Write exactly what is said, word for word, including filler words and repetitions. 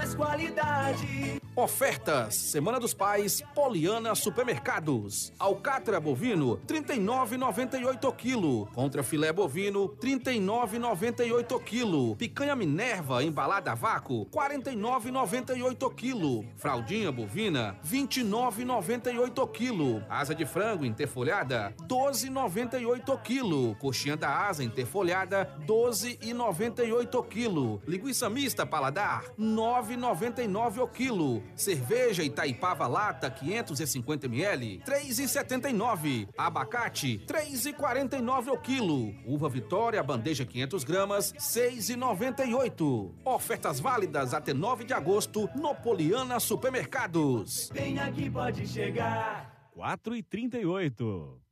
mais qualidade. Ofertas, Semana dos Pais, Poliana Supermercados. Alcatra bovino, trinta e nove reais e noventa e oito centavos quilo. Contra filé bovino, trinta e nove reais e noventa e oito centavos quilo. Picanha Minerva embalada a vácuo, quarenta e nove reais e noventa e oito centavos quilo. Fraldinha bovina, vinte e nove reais e noventa e oito centavos quilo. Asa de frango interfolhada, doze reais e noventa e oito centavos quilo. Coxinha da asa interfolhada, doze reais e noventa e oito centavos quilo. Linguiça mista paladar, nove reais e noventa e nove centavos quilo. Cerveja Itaipava lata quinhentos e cinquenta mililitros, três reais e setenta e nove centavos. Abacate, três reais e quarenta e nove centavos ao quilo. Uva Vitória bandeja quinhentas gramas, seis reais e noventa e oito centavos. Ofertas válidas até nove de agosto no Poliana Supermercados. Vem aqui, pode chegar. quatro e trinta e oito.